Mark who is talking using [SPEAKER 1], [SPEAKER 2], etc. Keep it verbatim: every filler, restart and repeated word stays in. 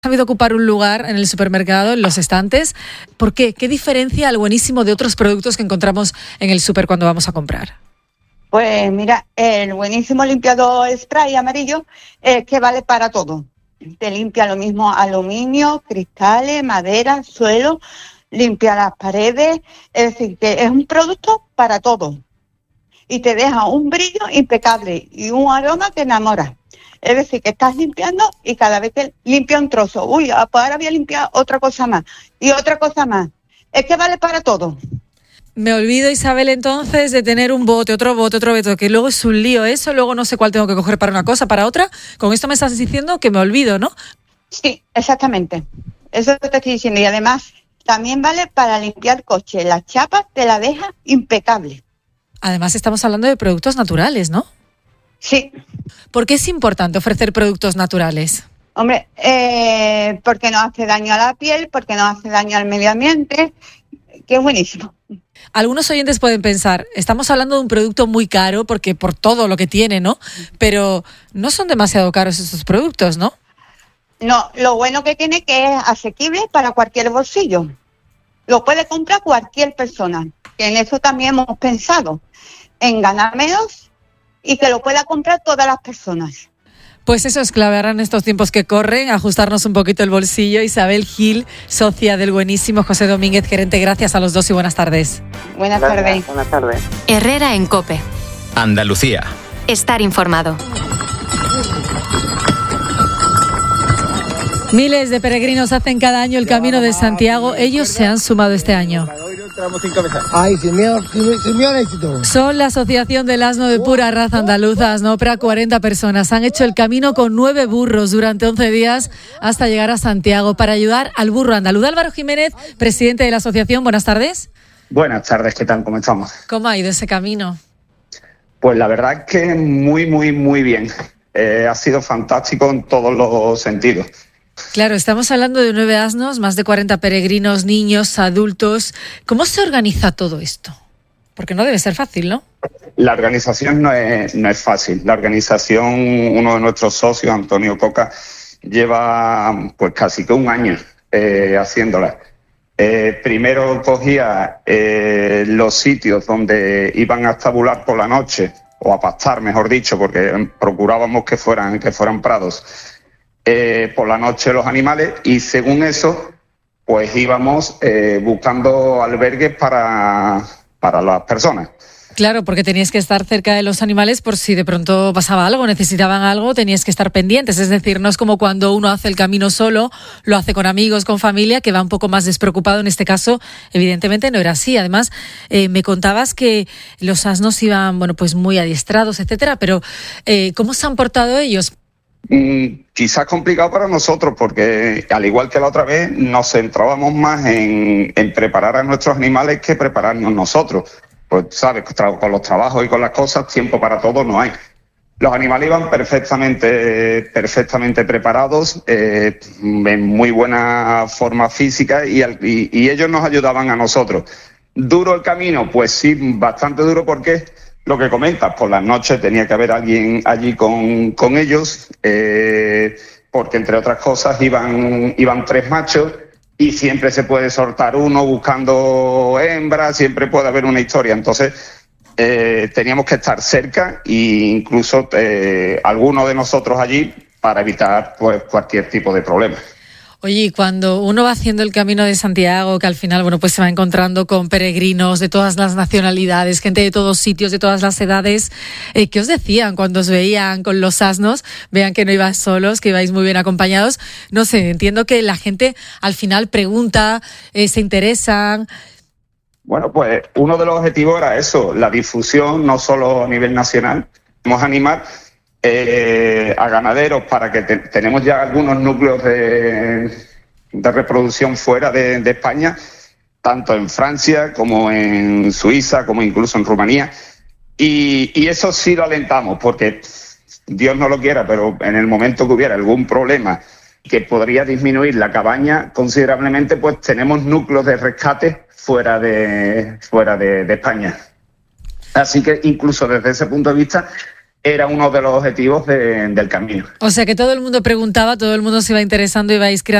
[SPEAKER 1] sabido ocupar un lugar en el supermercado, en los estantes. ¿Por qué? ¿Qué diferencia el buenísimo de otros productos que encontramos en el súper cuando vamos a comprar?
[SPEAKER 2] Pues mira, el buenísimo limpiador spray amarillo es que vale para todo. Te limpia lo mismo aluminio, cristales, madera, suelo, limpia las paredes. Es decir, que es un producto para todo. Y te deja un brillo impecable y un aroma que enamora. Es decir, que estás limpiando y cada vez que limpia un trozo, uy, pues ahora voy a limpiar otra cosa más y otra cosa más. Es que vale para todo.
[SPEAKER 1] Me olvido, Isabel, entonces, de tener un bote, otro bote, otro bote, que luego es un lío eso, luego no sé cuál tengo que coger para una cosa, para otra. Con esto me estás diciendo que me olvido, ¿no?
[SPEAKER 2] Sí, exactamente. Eso te estoy diciendo. Y además, también vale para limpiar coche. Las chapas te la deja impecable.
[SPEAKER 1] Además, estamos hablando de productos naturales, ¿no?
[SPEAKER 2] Sí.
[SPEAKER 1] ¿Por qué es importante ofrecer productos naturales?
[SPEAKER 2] Hombre, eh, porque no hace daño a la piel, porque no hace daño al medio ambiente, que es buenísimo.
[SPEAKER 1] Algunos oyentes pueden pensar, estamos hablando de un producto muy caro porque por todo lo que tiene, ¿no? Pero no son demasiado caros estos productos, ¿no?
[SPEAKER 2] No, lo bueno que tiene que es asequible para cualquier bolsillo. Lo puede comprar cualquier persona, que en eso también hemos pensado, en ganar menos y que lo pueda comprar todas las personas.
[SPEAKER 1] Pues eso es clave ahora en estos tiempos que corren, ajustarnos un poquito el bolsillo. Isabel Gil, socia del buenísimo José Domínguez, gerente, gracias a los dos y buenas tardes.
[SPEAKER 2] Buenas
[SPEAKER 3] Gracias,
[SPEAKER 2] tardes.
[SPEAKER 3] Buenas tardes.
[SPEAKER 4] Herrera en COPE.
[SPEAKER 5] Andalucía.
[SPEAKER 4] Estar informado.
[SPEAKER 1] Miles de peregrinos hacen cada año el Camino de Santiago. Ellos se han sumado este año.
[SPEAKER 6] Ay, sin miedo, sin miedo al éxito.
[SPEAKER 1] Son la Asociación del Asno de Pura Raza Andaluza, Asnopra. cuarenta personas han hecho el camino con nueve burros durante once días hasta llegar a Santiago para ayudar al burro andaluz. Álvaro Jiménez, presidente de la asociación, buenas tardes.
[SPEAKER 7] Buenas tardes, ¿qué tal? ¿Cómo estamos?
[SPEAKER 1] ¿Cómo ha ido ese camino?
[SPEAKER 7] Pues la verdad es que muy, muy, muy bien. Eh, ha sido fantástico en todos los sentidos.
[SPEAKER 1] Claro, estamos hablando de nueve asnos, más de cuarenta peregrinos, niños, adultos. ¿Cómo se organiza todo esto? Porque no debe ser fácil, ¿no?
[SPEAKER 7] La organización no es, no es fácil. La organización, uno de nuestros socios, Antonio Coca, lleva pues casi que un año eh, haciéndola. Eh, primero cogía eh, los sitios donde iban a estabular por la noche, o a pastar, mejor dicho, porque procurábamos que fueran, que fueran prados. Eh, por la noche los animales y según eso pues íbamos eh, buscando albergues para, para las personas.
[SPEAKER 1] Claro, porque teníais que estar cerca de los animales por si de pronto pasaba algo, necesitaban algo, teníais que estar pendientes. Es decir, no es como cuando uno hace el camino solo, lo hace con amigos, con familia, que va un poco más despreocupado. En este caso, evidentemente no era así. Además, eh, me contabas que los asnos iban, bueno, pues muy adiestrados, etcétera, pero eh, ¿cómo se han portado ellos?
[SPEAKER 7] Mm, quizás complicado para nosotros porque, al igual que la otra vez, nos centrábamos más en, en preparar a nuestros animales que prepararnos nosotros. Pues, ¿sabes? Con los trabajos y con las cosas, tiempo para todo no hay. Los animales iban perfectamente, perfectamente preparados, eh, en muy buena forma física y, y, y ellos nos ayudaban a nosotros. ¿Duro el camino? Pues sí, bastante duro porque... Lo que comentas, por las noches tenía que haber alguien allí con, con ellos, eh, porque entre otras cosas iban, iban tres machos y siempre se puede soltar uno buscando hembras, siempre puede haber una historia. Entonces eh, teníamos que estar cerca e incluso eh, algunos de nosotros allí para evitar pues cualquier tipo de problema.
[SPEAKER 1] Oye, y cuando uno va haciendo el Camino de Santiago, que al final, bueno, pues se va encontrando con peregrinos de todas las nacionalidades, gente de todos sitios, de todas las edades, eh, ¿qué os decían cuando os veían con los asnos? Vean que no ibais solos, que ibais muy bien acompañados. No sé, entiendo que la gente al final pregunta, eh, se interesan.
[SPEAKER 7] Bueno, pues uno de los objetivos era eso, la difusión, no solo a nivel nacional. Vamos a animar Eh, a ganaderos para que te, tenemos ya algunos núcleos de, de reproducción fuera de, de España, tanto en Francia como en Suiza, como incluso en Rumanía, y, y eso sí lo alentamos porque Dios no lo quiera, pero en el momento que hubiera algún problema que podría disminuir la cabaña considerablemente, pues tenemos núcleos de rescate fuera de, fuera de, de España. Así que incluso desde ese punto de vista era uno de los objetivos de, del camino.
[SPEAKER 1] O sea que todo el mundo preguntaba, todo el mundo se iba interesando y vais creando